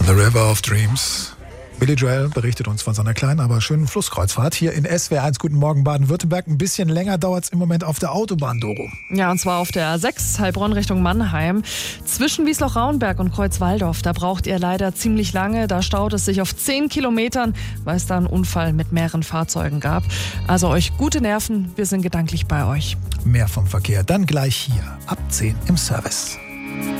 The River of Dreams. Billy Joel berichtet uns von seiner kleinen, aber schönen Flusskreuzfahrt hier in SWR1. Guten Morgen Baden-Württemberg. Ein bisschen länger dauert es im Moment auf der Autobahn, Doro. Ja, und zwar auf der A6 Heilbronn Richtung Mannheim. Zwischen Wiesloch-Rauenberg und Kreuzwaldorf, da braucht ihr leider ziemlich lange. Da staut es sich auf 10 Kilometern, weil es da einen Unfall mit mehreren Fahrzeugen gab. Also euch gute Nerven, wir sind gedanklich bei euch. Mehr vom Verkehr dann gleich hier ab 10 im Service.